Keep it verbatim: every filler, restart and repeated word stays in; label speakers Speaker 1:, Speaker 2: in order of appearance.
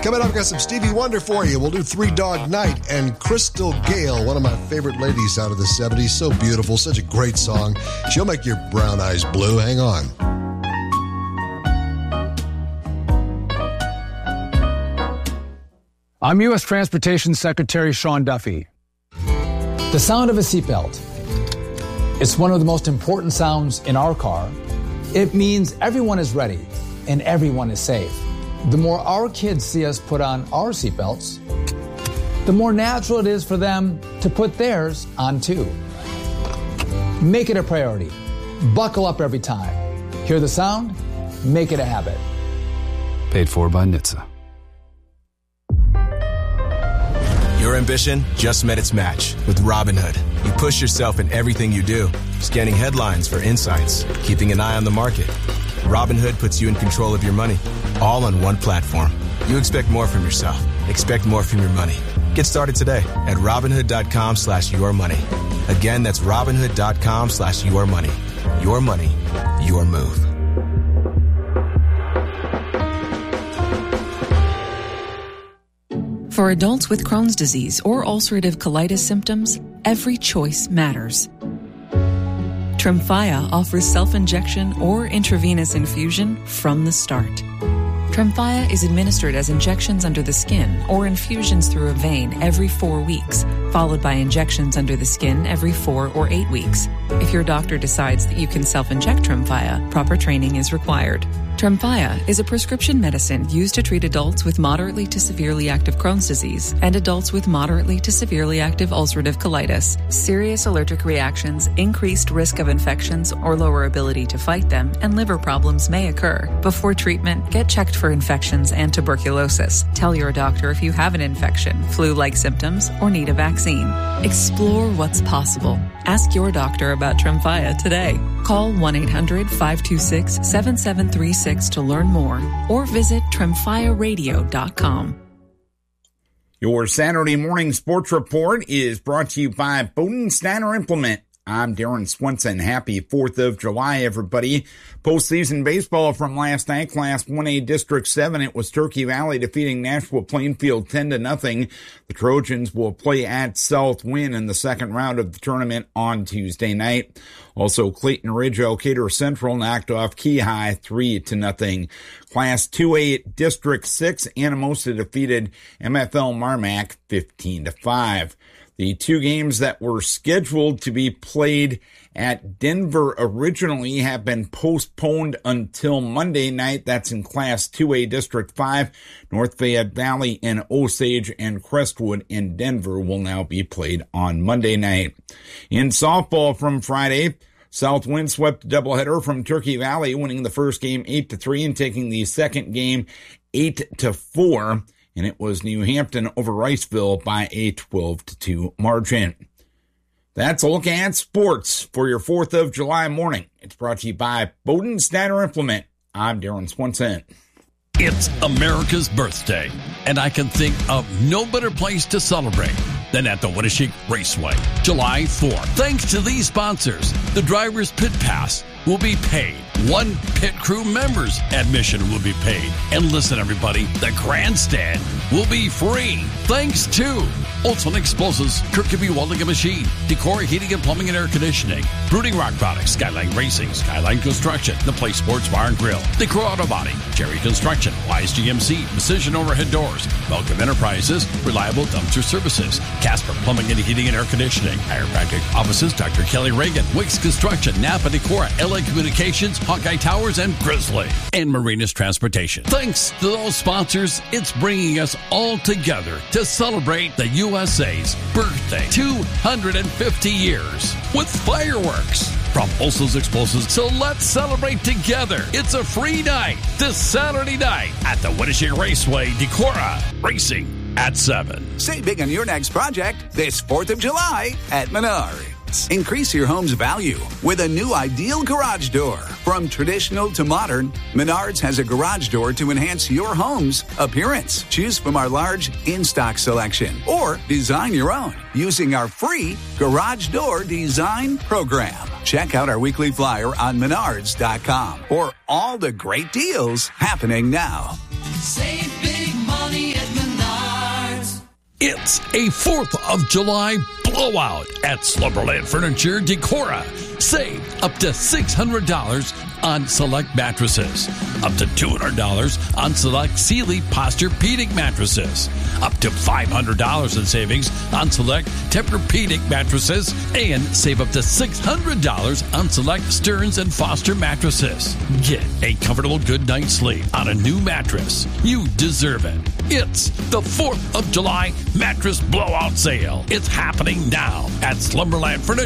Speaker 1: Coming up, got some Stevie Wonder for you. We'll do Three Dog Night and Crystal Gale, one of my favorite ladies out of the seventies. So beautiful, such a great song. She'll make your brown eyes blue. Hang on.
Speaker 2: I'm U S Transportation Secretary Sean Duffy. The sound of a seatbelt. It's one of the most important sounds in our car. It means everyone is ready and everyone is safe. The more our kids see us put on our seatbelts, the more natural it is for them to put theirs on too. Make it a priority. Buckle up every time. Hear the sound? Make it a habit.
Speaker 3: Paid for by N H T S A.
Speaker 4: Your ambition just met its match with Robinhood. You push yourself in everything you do, scanning headlines for insights, keeping an eye on the market. Robinhood puts you in control of your money, all on one platform. You expect more from yourself. Expect more from your money. Get started today at Robinhood.com slash your money. Again, that's Robinhood.com slash your money. Your money, your move.
Speaker 5: For adults with Crohn's disease or ulcerative colitis symptoms, every choice matters. Tremfya offers self-injection or intravenous infusion from the start. Tremfya is administered as injections under the skin or infusions through a vein every four weeks, followed by injections under the skin every four or eight weeks. If your doctor decides that you can self-inject Tremfya, proper training is required. Tremfya is a prescription medicine used to treat adults with moderately to severely active Crohn's disease and adults with moderately to severely active ulcerative colitis. Serious allergic reactions, increased risk of infections or lower ability to fight them, and liver problems may occur. Before treatment, get checked for infections and tuberculosis. Tell your doctor if you have an infection, flu-like symptoms, or need a vaccine. Explore what's possible. Ask your doctor about Tremfya today. Call one eight hundred five two six seven seven three six to learn more or visit tremfya radio dot com.
Speaker 6: Your Saturday morning sports report is brought to you by Bowden Steiner Implement. I'm Darren Swenson. Happy fourth of July, everybody. Postseason baseball from last night, Class one A District seven. It was Turkey Valley defeating Nashua Plainfield ten to nothing. The Trojans will play at South Wynn in the second round of the tournament on Tuesday night. Also, Clayton Ridge Elkader Central knocked off Key High three to nothing. Class two A District six, Anamosa defeated M F L Marmac fifteen to five. The two games that were scheduled to be played at Denver originally have been postponed until Monday night. That's in Class two A District five. North Fayette Valley and Osage and Crestwood in Denver will now be played on Monday night. In softball from Friday, South Wind swept a doubleheader from Turkey Valley, winning the first game eight to three and taking the second game eight to four. And it was New Hampton over Riceville by a twelve to two margin. That's a look at sports for your fourth of July morning. It's brought to you by Bowden Steiner Implement. I'm Darren Swenson.
Speaker 7: It's America's birthday, and I can think of no better place to celebrate than at the Winneshiek Raceway, July fourth. Thanks to these sponsors, the driver's pit pass will be paid. One pit crew member's admission will be paid. And listen, everybody, the grandstand will be free. Thanks to Olson Explosives, Kirkby Welding and Machine, Decor Heating and Plumbing and Air Conditioning, Brooding Rock Products, Skyline Racing, Skyline Construction, The Place Sports Bar and Grill, Decor Auto Body, Jerry Construction, Wise G M C, Precision Overhead Doors, Welcome Enterprises, Reliable Dumpster Services, Casper Plumbing and Heating and Air Conditioning, Chiropractic Offices, Doctor Kelly Reagan, Wicks Construction, Napa Decor, L A Communications, Hawkeye Towers, and Grizzly, and Marinas Transportation. Thanks to those sponsors, it's bringing us all together to celebrate the U S A's birthday, two hundred fifty years, with fireworks from Olson's Explosives. So let's celebrate together. It's a free night this Saturday night at the Winneshiek Raceway, Decorah Racing at seven.
Speaker 8: Save big on your next project this fourth of July at Menards. Increase your home's value with a new Ideal garage door. From traditional to modern, Menards has a garage door to enhance your home's appearance. Choose from our large in-stock selection or design your own using our free Garage Door Design Program. Check out our weekly flyer on menards dot com for all the great deals happening now.
Speaker 9: Save big money
Speaker 7: It's a fourth of July blowout at Slumberland Furniture Decora. Save up to six hundred dollars on select mattresses, up to two hundred dollars on select Sealy Posturepedic mattresses, up to five hundred dollars in savings on select Tempur-Pedic mattresses, and save up to six hundred dollars on select Stearns and Foster mattresses. Get a comfortable good night's sleep on a new mattress. You deserve it. It's the fourth of July mattress blowout sale. It's happening now at Slumberland Furniture.